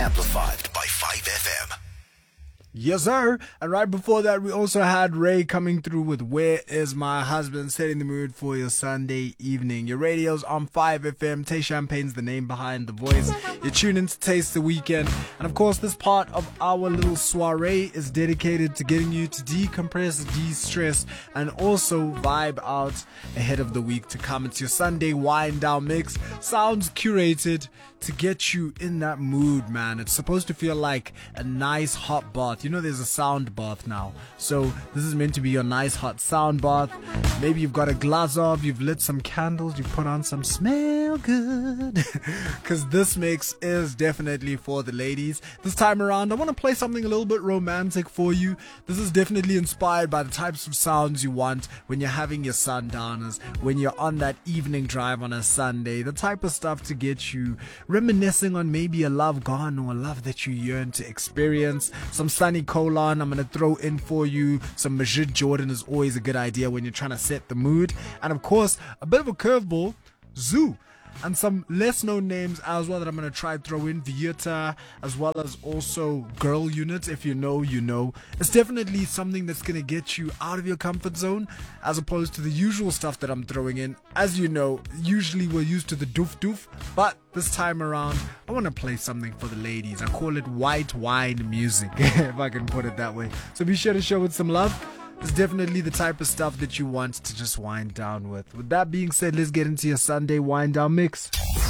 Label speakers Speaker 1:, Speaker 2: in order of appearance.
Speaker 1: Amplified by 5FM.
Speaker 2: Yes, sir. And right before that, we also had Ray coming through with Where Is My Husband, setting the mood for your Sunday evening. Your radio's on 5FM. Tay Champagne's the name behind the voice. You're tuning to Taste the Weekend. And of course, this part of our little soiree is dedicated to getting you to decompress, de-stress, and also vibe out ahead of the week to come. It's your Sunday wind down mix. Sounds curated to get you in that mood, man. It's supposed to feel like a nice hot bath. You know, there's a sound bath now. So this is meant to be your nice hot sound bath. Maybe you've got a glass of, you've lit some candles, you've put on some smell good. Because this mix is definitely for the ladies. This time around, I want to play something a little bit romantic for you. This is definitely inspired by the types of sounds you want when you're having your sundowners, when you're on that evening drive on a Sunday. The type of stuff to get you reminiscing on maybe a love gone or a love that you yearn to experience. Some Sunny Colon I'm going to throw in for you. Some Majid Jordan is always a good idea when you're trying to set the mood. And of course, a bit of a curveball, Zoo. And some less known names as well that I'm going to try to throw in. Vieta, as well as also Girl Unit. If you know, you know. It's definitely something that's going to get you out of your comfort zone as opposed to the usual stuff that I'm throwing in. As you know, usually we're used to the doof doof, but this time around, I want to play something for the ladies. I call it white wine music, if I can put it that way. So be sure to show it some love. It's definitely the type of stuff that you want to just wind down with. With that being said, let's get into your Sunday wind down mix.